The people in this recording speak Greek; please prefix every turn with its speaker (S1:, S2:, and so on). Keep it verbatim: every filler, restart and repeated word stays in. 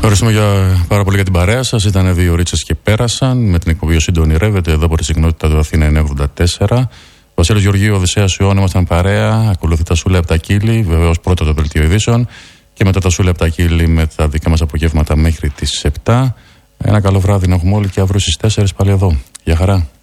S1: Ευχαριστούμε για, πάρα πολύ για την παρέα σας. Ήταν δύο ρίτσες και πέρασαν. Με την εκπομπή ο Συντονιρεύεται εδώ από τη συχνότητα του Αθήνα εννιακόσια ογδόντα τέσσερα. Βασίλης Γεωργίου, Οδυσσέας Ιωάννη, ήμασταν παρέα. Ακολουθεί τα Σούλα από τα Κύλη, βεβαίως πρώτα το δελτίο ειδήσεων. Και μετά τα Σούλα από τα Κύλη με τα δικά μας απογεύματα μέχρι τις επτά. Ένα καλό βράδυ να έχουμε όλοι και αύριο στις τέσσερις πάλι εδώ. Γεια χαρά.